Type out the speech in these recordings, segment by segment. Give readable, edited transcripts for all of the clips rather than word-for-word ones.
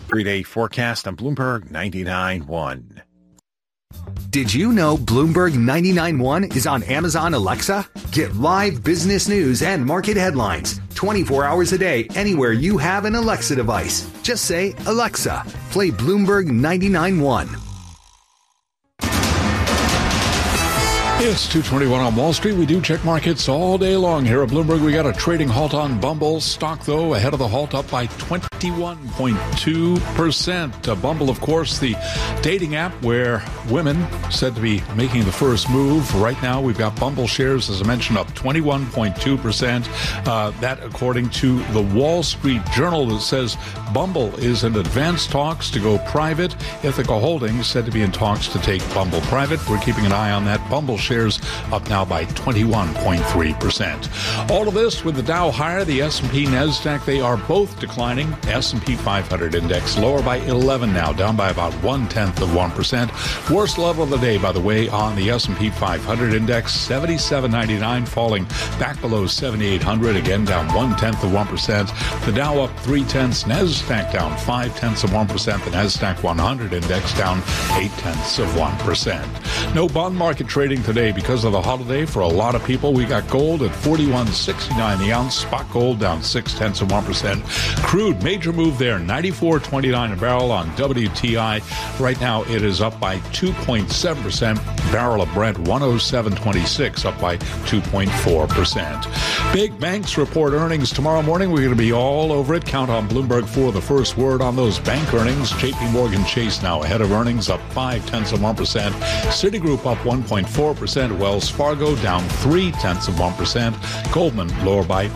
3-day forecast on Bloomberg 99.1. Did you know Bloomberg 99.1 is on Amazon Alexa? Get live business news and market headlines 24 hours a day anywhere you have an Alexa device. Just say, Alexa, play Bloomberg 99.1. It's 2:21 on Wall Street. We do check markets all day long here at Bloomberg. We got a trading halt on Bumble. Stock, though, ahead of the halt, up by 21.2%. Bumble, of course, the dating app where women said to be making the first move. Right now, we've got Bumble shares, as I mentioned, up 21.2%. That, according to the Wall Street Journal, that says Bumble is in advanced talks to go private. Ithaca Holdings said to be in talks to take Bumble private. We're keeping an eye on that. Bumble shares up now by 21.3%. All of this with the Dow higher, the S&P, NASDAQ, they are both declining. S&P 500 index lower by 11 now, down by about 0.1%. Worst level of the day, by the way, on the S&P 500 index, 77.99, falling back below 7,800, again down 0.1%. The Dow up 0.3, NASDAQ down 0.5%. The NASDAQ 100 index down 0.8%. No bond market trading today because of the holiday for a lot of people. We got gold at $41.69 the ounce. Spot gold down 0.6%. Crude, major move there, $94.29 a barrel on WTI. Right now it is up by 2.7%. Barrel of Brent, 107.26, up by 2.4%. Big banks report earnings tomorrow morning. We're going to be all over it. Count on Bloomberg for the first word on those bank earnings. JP Morgan Chase now ahead of earnings, up 0.5%. Citigroup up 1.4%. Wells Fargo down 0.3%. Goldman lower by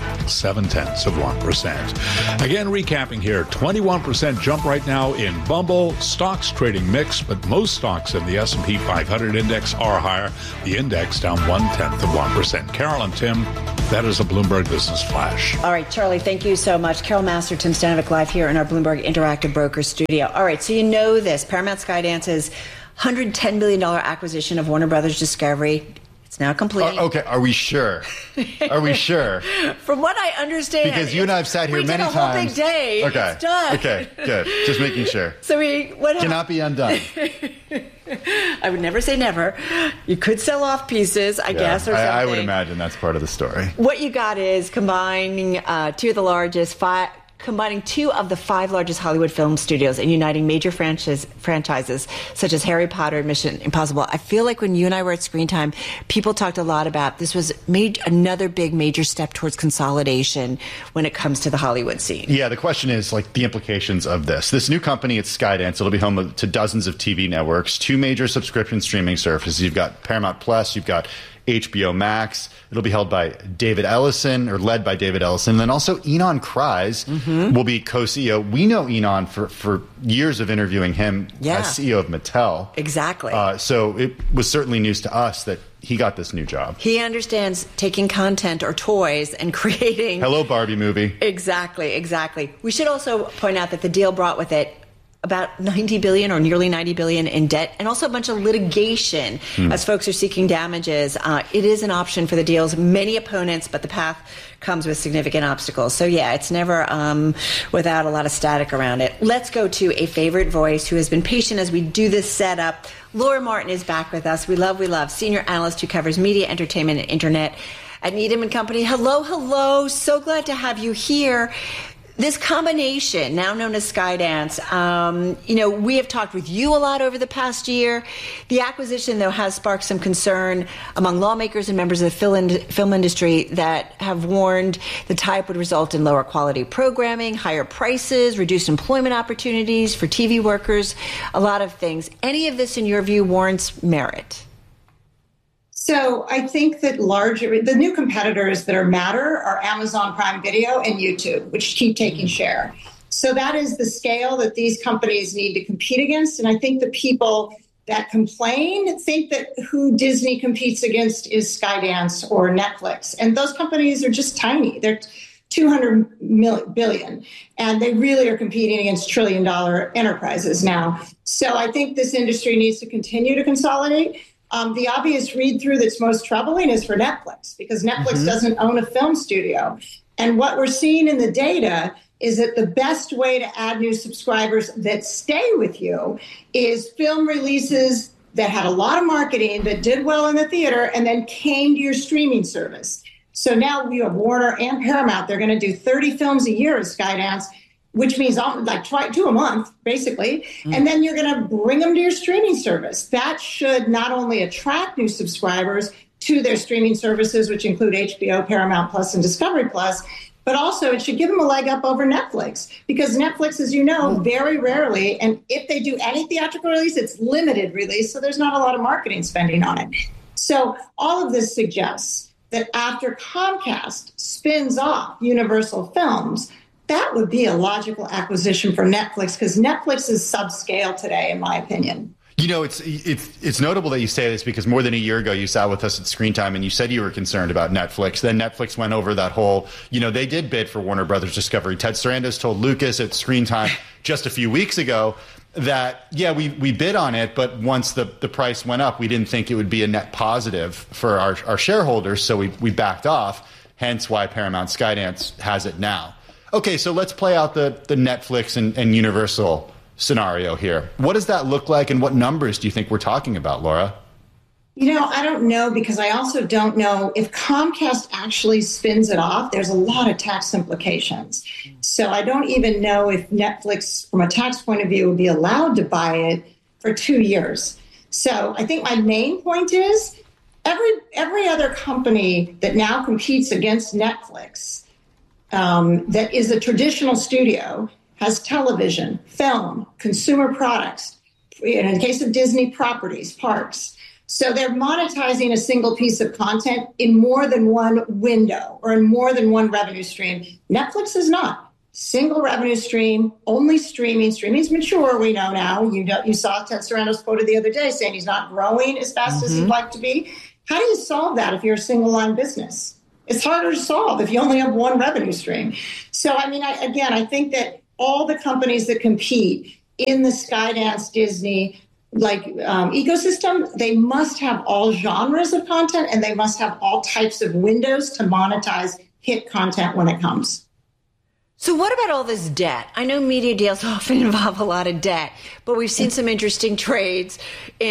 0.7%. Again, recapping here, 21% jump right now in Bumble. Stocks trading mixed, but most stocks in the S&P 500 index are higher. The index down 0.1%. Carol and Tim, that is a Bloomberg Business Flash. All right, Charlie, thank you so much. Carol Master, Tim Stanovic live here in our Bloomberg Interactive Broker studio. All right, so you know this. Paramount Skydance's $110 billion acquisition of Warner Brothers Discovery. It's now complete. Okay, are we sure? Are we sure? From what I understand. Because you and I have sat here many times. We did a whole big day. Okay. It's done. Okay, good. Just making sure. So what cannot be undone. I would never say never. You could sell off pieces, I guess, or something. I would imagine that's part of the story. What you got is combining combining two of the five largest Hollywood film studios and uniting major franchises such as Harry Potter and Mission Impossible. I feel like when you and I were at Screen Time, people talked a lot about this was another big major step towards consolidation when it comes to the Hollywood scene. Yeah, the question is like the implications of this. This new company, it's Skydance. It'll be home to dozens of TV networks, two major subscription streaming services. You've got Paramount Plus, you've got HBO Max. It'll be held by David Ellison, or led by David Ellison. And then also Ynon Kreiz will be co-CEO. We know Ynon for years of interviewing him as CEO of Mattel. Exactly. So it was certainly news to us that he got this new job. He understands taking content or toys and creating... Hello, Barbie movie. Exactly. We should also point out that the deal brought with it about $90 billion or nearly $90 billion in debt, and also a bunch of litigation as folks are seeking damages. It is an option for the deal's many opponents, but the path comes with significant obstacles. So yeah, it's never without a lot of static around it. Let's go to a favorite voice who has been patient as we do this setup. Laura Martin is back with us. We love. Senior analyst who covers media, entertainment, and internet at Needham & Company. Hello. So glad to have you here. This combination, now known as Skydance, we have talked with you a lot over the past year. The acquisition, though, has sparked some concern among lawmakers and members of the film industry that have warned the type would result in lower quality programming, higher prices, reduced employment opportunities for TV workers, a lot of things. Any of this, in your view, warrants merit? So I think that the new competitors that matter are Amazon Prime Video and YouTube, which keep taking share. So that is the scale that these companies need to compete against. And I think the people that complain think that who Disney competes against is Skydance or Netflix. And those companies are just tiny. They're $200 billion. And they really are competing against trillion-dollar enterprises now. So I think this industry needs to continue to consolidate. The obvious read-through that's most troubling is for Netflix, because Netflix doesn't own a film studio. And what we're seeing in the data is that the best way to add new subscribers that stay with you is film releases that had a lot of marketing, that did well in the theater, and then came to your streaming service. So now you have Warner and Paramount. They're going to do 30 films a year at Skydance, which means like 2 a month, basically. And then you're going to bring them to your streaming service. That should not only attract new subscribers to their streaming services, which include HBO, Paramount Plus, and Discovery Plus, but also it should give them a leg up over Netflix, because Netflix, as you know, very rarely, and if they do any theatrical release, it's limited release, so there's not a lot of marketing spending on it. So all of this suggests that after Comcast spins off Universal Films, that would be a logical acquisition for Netflix, because Netflix is subscale today, in my opinion. You know, it's notable that you say this, because more than a year ago you sat with us at Screen Time and you said you were concerned about Netflix. Then Netflix went over that whole, they did bid for Warner Brothers Discovery. Ted Sarandos told Lucas at Screen Time just a few weeks ago that, yeah, we bid on it, but once the price went up, we didn't think it would be a net positive for our shareholders, so we backed off, hence why Paramount Skydance has it now. Okay, so let's play out the Netflix and Universal scenario here. What does that look like, and what numbers do you think we're talking about, Laura? I don't know, because I also don't know if Comcast actually spins it off. There's a lot of tax implications. So I don't even know if Netflix, from a tax point of view, would be allowed to buy it for 2 years. So I think my main point is every other company that now competes against Netflix that is a traditional studio has television, film, consumer products, in the case of Disney, properties, parks. So they're monetizing a single piece of content in more than one window or in more than one revenue stream. Netflix is not. Single revenue stream, only streaming. Streaming's mature, we know now. You saw Ted Sarandos quoted the other day saying he's not growing as fast as he'd like to be. How do you solve that if you're a single line business? It's harder to solve if you only have one revenue stream. So, I think that all the companies that compete in the Skydance Disney ecosystem, they must have all genres of content, and they must have all types of windows to monetize hit content when it comes. So what about all this debt? I know media deals often involve a lot of debt, but we've seen some interesting trades